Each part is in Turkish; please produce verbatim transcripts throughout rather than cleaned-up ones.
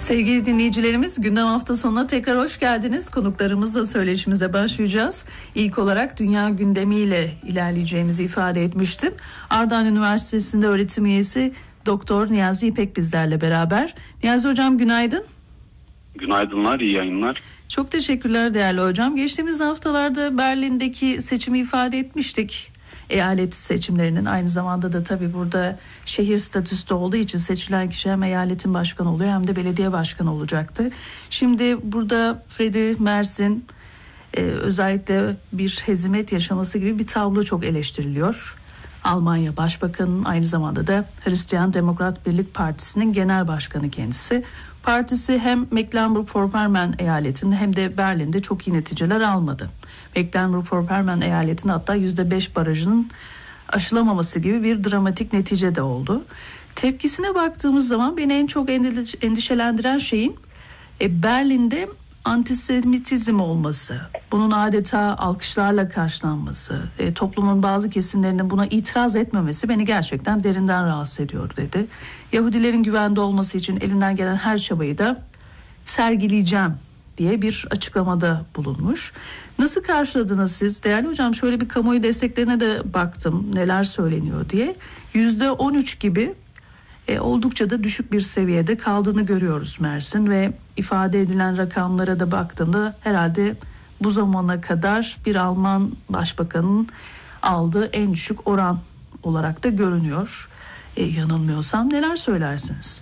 Sevgili dinleyicilerimiz, gündem hafta sonuna tekrar hoş geldiniz. Konuklarımızla söyleşimize başlayacağız. İlk olarak dünya gündemiyle ilerleyeceğimizi ifade etmiştim. Ardahan Üniversitesi'nde öğretim üyesi Doktor Niyazi İpek bizlerle beraber. Niyazi Hocam günaydın. Günaydınlar, iyi yayınlar. Çok teşekkürler değerli hocam. Geçtiğimiz haftalarda Berlin'deki seçimi ifade etmiştik. Eyalet seçimlerinin aynı zamanda da tabii burada şehir statüsü olduğu için seçilen kişi hem eyaletin başkanı oluyor hem de belediye başkanı olacaktı. Şimdi burada Friedrich Merz'in e, özellikle bir hezimet yaşaması gibi bir tablo çok eleştiriliyor. Almanya Başbakanı'nın aynı zamanda da Hristiyan Demokrat Birlik Partisi'nin genel başkanı kendisi. Partisi hem Mecklenburg-Vorpommern eyaletinde hem de Berlin'de çok iyi neticeler almadı. Mecklenburg-Vorpommern eyaletinin hatta yüzde beş barajının aşılamaması gibi bir dramatik netice de oldu. Tepkisine baktığımız zaman beni en çok endişelendiren şeyin e, Berlin'de antisemitizm olması, bunun adeta alkışlarla karşılanması, e, toplumun bazı kesimlerinin buna itiraz etmemesi beni gerçekten derinden rahatsız ediyor dedi. Yahudilerin güvende olması için elinden gelen her çabayı da sergileyeceğim diye bir açıklamada bulunmuş. Nasıl karşıladınız siz? Değerli hocam, şöyle bir kamuoyu desteklerine de baktım neler söyleniyor diye. yüzde on üç gibi E, oldukça da düşük bir seviyede kaldığını görüyoruz Merz'in ve ifade edilen rakamlara da baktığımda herhalde bu zamana kadar bir Alman başbakanın aldığı en düşük oran olarak da görünüyor. E, yanılmıyorsam neler söylersiniz?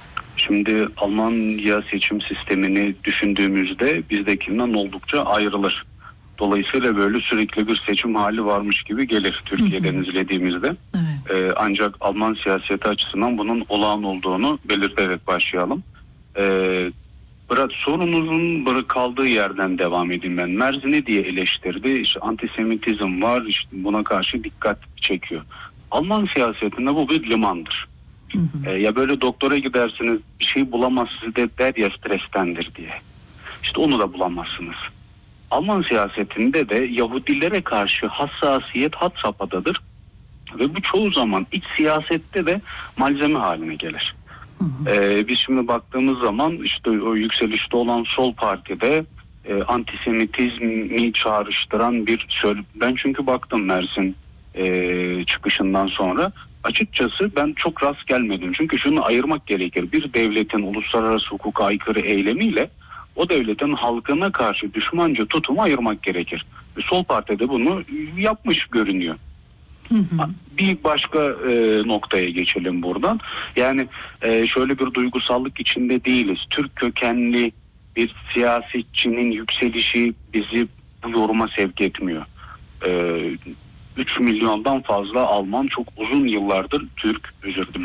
Şimdi Almanya seçim sistemini düşündüğümüzde bizdekinden oldukça ayrılır. Dolayısıyla böyle sürekli bir seçim hali varmış gibi gelir Türkiye'den hı hı. izlediğimizde. Evet. Ee, ancak Alman siyaseti açısından bunun olağan olduğunu belirterek başlayalım. Ee, biraz sorunuzun böyle kaldığı yerden devam edeyim ben. Merz ne diye eleştirdi? İşte antisemitizm var, işte buna karşı dikkat çekiyor. Alman siyasetinde bu bir limandır. Hı hı. Ee, ya böyle doktora gidersiniz, bir şey bulamazsınız de der ya strestendir diye. İşte onu da bulamazsınız. Alman siyasetinde de Yahudilere karşı hassasiyet had safhadadır ve bu çoğu zaman iç siyasette de malzeme haline gelir. Hı hı. Ee, biz şimdi baktığımız zaman işte o yükselişte olan sol partide e, antisemitizmi çağrıştıran bir söyle. Ben çünkü baktım Merz'in e, çıkışından sonra açıkçası ben çok rast gelmedim. Çünkü şunu ayırmak gerekir. Bir devletin uluslararası hukuka aykırı eylemiyle o devletin halkına karşı düşmanca tutumu ayırmak gerekir. Sol partide bunu yapmış görünüyor. Hı hı. Bir başka e, noktaya geçelim buradan. Yani e, şöyle bir duygusallık içinde değiliz. Türk kökenli bir siyasetçinin yükselişi bizi bu yoruma sevk etmiyor. E, üç milyondan fazla Alman çok uzun yıllardır Türk, özür dilerim.